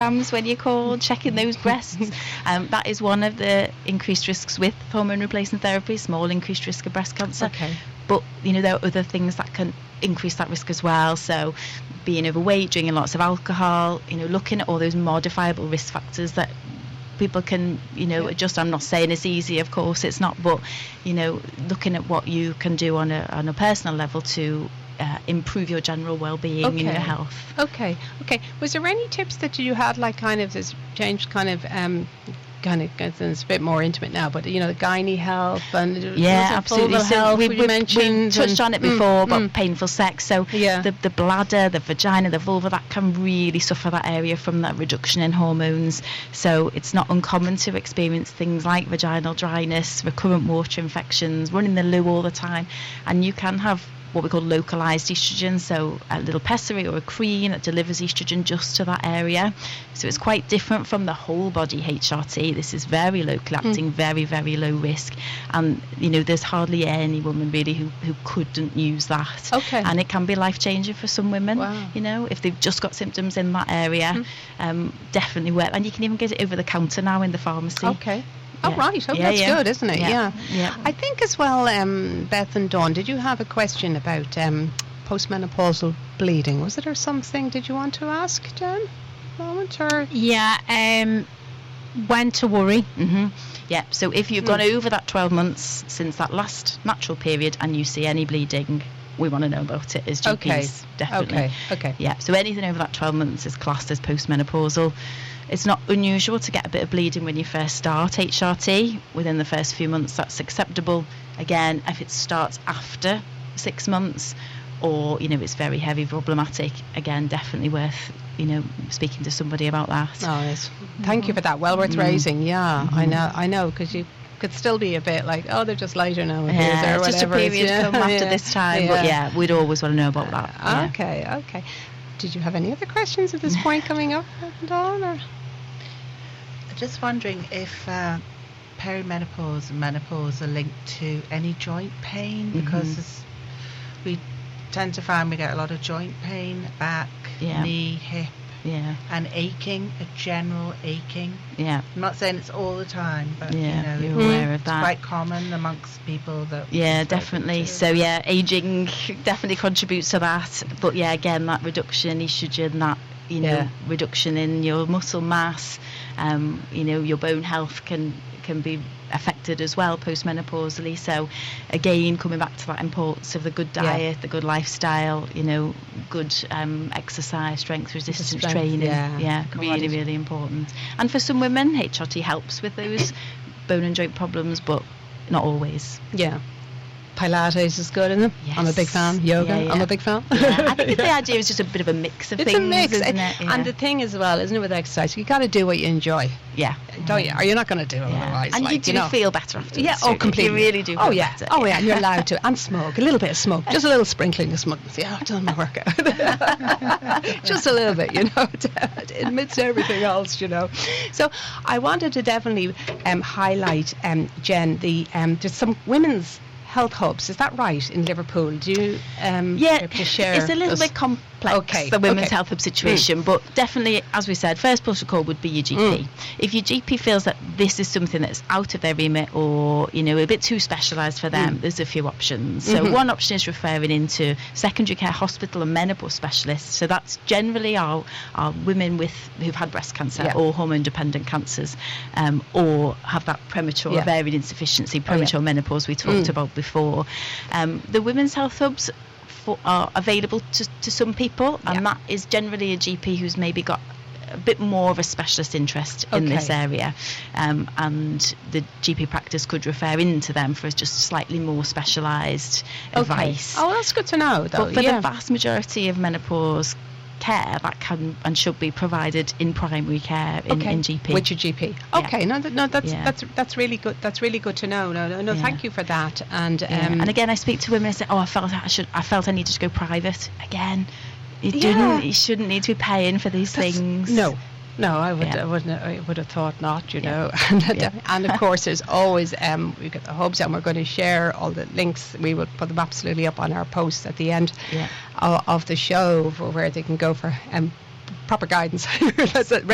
mammograms when you call, checking those breasts. That is one of the increased risks with hormone replacement therapy, small increased risk of breast cancer. Okay. But, there are other things that can increase that risk as well. So being overweight, drinking lots of alcohol, looking at all those modifiable risk factors that people can, adjust. I'm not saying it's easy, of course it's not, but, looking at what you can do on a personal level to improve your general well-being and your health. Okay. Was there any tips that you had, like kind of this change, it's a bit more intimate now, but the gynae health and absolutely. So health, we touched on it before about painful sex. So the bladder, the vagina, the vulva, that can really suffer that area from that reduction in hormones. So it's not uncommon to experience things like vaginal dryness, recurrent water infections, running the loo all the time, and you can have what we call localized estrogen, so a little pessary or a cream that delivers estrogen just to that area. So it's quite different from the whole body HRT. This is very local acting, very, very low risk, and there's hardly any woman really who couldn't use that. Okay. And it can be life-changing for some women. Wow. If they've just got symptoms in that area. Definitely worth, and you can even get it over the counter now in the pharmacy. Okay. Oh, right. Oh, that's good, isn't it? Yeah. I think as well, Beth and Dawn, did you have a question about postmenopausal bleeding? Was it or something? Did you want to ask, Jen? Moment or? Yeah. When to worry? Yeah. So if you've gone over that 12 months since that last natural period and you see any bleeding, we want to know about it as GPs. Okay. Definitely. Okay. Yeah. So anything over that 12 months is classed as postmenopausal. It's not unusual to get a bit of bleeding when you first start HRT. Within the first few months, that's acceptable. Again, if it starts after 6 months or, it's very heavy, problematic, again, definitely worth, speaking to somebody about that. Oh, yes. Thank you for that. Well worth raising. Yeah, I know, because you could still be a bit like, oh, they're just lighter now. Or just a whatever. period come after this time. But we'd always want to know about that. Okay. Did you have any other questions at this point coming up, Dawn? Or? Just wondering if perimenopause and menopause are linked to any joint pain, because we tend to find we get a lot of joint pain, back, knee, hip, and aching, a general aching. I'm not saying it's all the time, but you're aware of that. It's quite common amongst people that. Yeah, definitely. So aging definitely contributes to that. But again, that reduction in estrogen, that reduction in your muscle mass, your bone health can be affected as well postmenopausally. So again, coming back to that importance of the good diet, the good lifestyle, good exercise, strength resistance training, really, really important. And for some women, HRT helps with those bone and joint problems, but not always. Pilates is good, isn't it? Yes. I'm a big fan. Yoga, I'm a big fan. I think the idea is just a bit of a mix of things. It's a mix. Isn't it? And the thing as well, isn't it, with exercise, you got to do what you enjoy. Don't you? Or you're not going to do it otherwise. And you do feel better after. Completely. You really do feel better. And you're allowed to. And smoke. A little bit of smoke. Just a little sprinkling of smoke. I've done my workout. Just a little bit, amidst everything else, So I wanted to definitely highlight, Jen, there's some women's health hubs, is that right, in Liverpool? Do you to share? It's a little bit complex, the women's health hub situation, but definitely, as we said, first port of call would be your GP. If your GP feels that this is something that's out of their remit or a bit too specialised for them, there's a few options. So one option is referring into secondary care hospital and menopause specialists. So that's generally our women who've had breast cancer or hormone dependent cancers, or have that premature ovarian insufficiency, premature menopause we talked about before. The women's health hubs are available to some people, and that is generally a GP who's maybe got a bit more of a specialist interest in this area, and the GP practice could refer into them for just slightly more specialised advice. Oh, that's good to know, though. But for the vast majority of menopause care, that can and should be provided in primary care in GP. With your GP. That's really good. That's really good to know. No. Thank you for that. And and again, I speak to women and say, I felt I needed to go private. Again, you shouldn't need to be paying for these things. No, I would have thought not, know. And of course, there's always we've got the hubs, and we're going to share all the links. We will put them absolutely up on our posts at the end of the show, for where they can go for proper guidance.